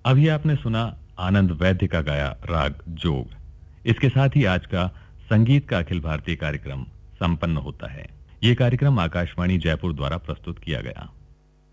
अभी आपने सुना आनंद वैद्य का गाया राग जोग। इसके साथ ही आज का संगीत का अखिल भारतीय कार्यक्रम संपन्न होता है। ये कार्यक्रम आकाशवाणी जयपुर द्वारा प्रस्तुत किया गया।